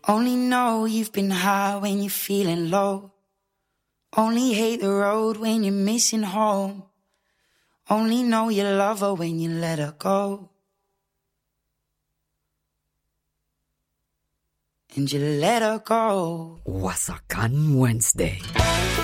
Only know you've been high when you're feeling low. Only hate the road when you're missing home. Only know you love her when you let her go. And you let her go. Wasakan Wednesday.